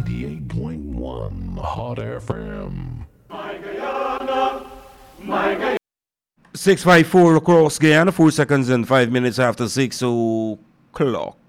98.1 Hot FM. 654 across Guyana, 4 seconds and 5 minutes after 6 o'clock.